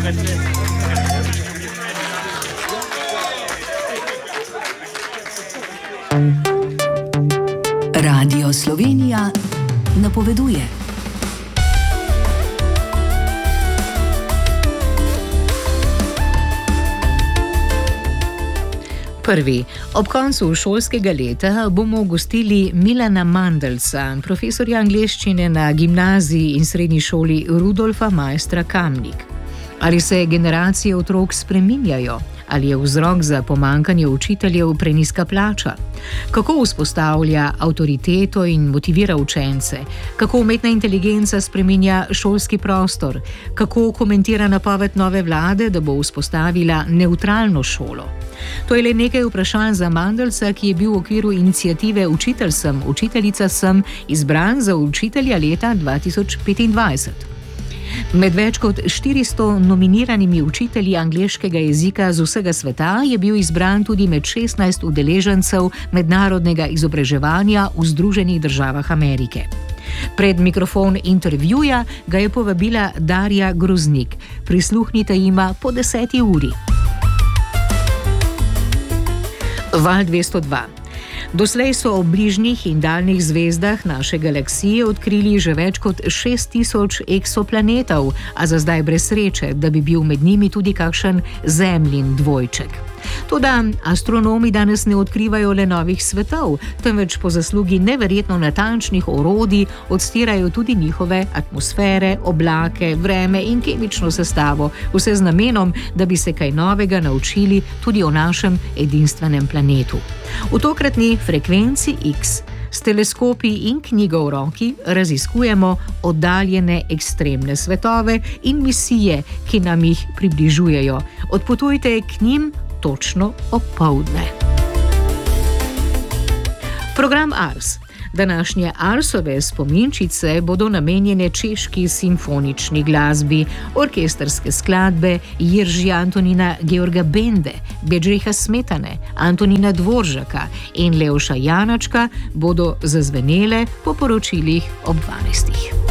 Radio Slovenija napoveduje. Prvi. Ob koncu šolskega leta bomo gostili Milana Mandelsa, profesorja angleščine na gimnaziji in srednji šoli Rudolfa Maistra Kamnik. Ali se generacije otrok spreminjajo? Ali je vzrok za pomanjkanje učiteljev prenizka plača? Kako vzpostavlja avtoriteto in motivira učence? Kako umetna inteligenca spreminja šolski prostor? Kako komentira napoved nove vlade, da bo vzpostavila nevtralno šolo? To je le nekaj vprašanj za Mandelsa, ki je bil v okviru iniciative Učitelj sem, učiteljica sem izbran za učitelja leta 2025. Med več kot 400 nominiranimi učitelji angleškega jezika z vsega sveta je bil izbran tudi med 16 udeležencev mednarodnega izobraževanja v Združenih državah Amerike. Pred mikrofon intervjuja ga je povabila Darja Groznik. Prisluhnite jima po 10. uri. Val 202. Doslej so ob bližnjih in daljnih zvezdah naše galaksije odkrili že več kot 6000 eksoplanetov, a za zdaj brez sreče, da bi bil med njimi tudi kakšen Zemljin dvojček. Toda astronomi danes ne odkrivajo le novih svetov, temveč po zaslugi neverjetno natančnih orodij odstirajo tudi njihove atmosfere, oblake, vreme in kemično sestavo, vse z namenom, da bi se kaj novega naučili tudi o našem edinstvenem planetu. V tokratni frekvenci X s teleskopi in knjigo v roki raziskujemo oddaljene ekstremne svetove in misije, ki nam jih približujejo. Odpotujte k njim točno opoldne. Program Ars. Današnje Arsove spominčice bodo namenjene češki simfonični glasbi, orkestrske skladbe Jiržija Antonina Georga Bende, Bedřicha Smetane, Antonina Dvoržaka in Leoša Janačka bodo zazvenele po poročilih ob 12.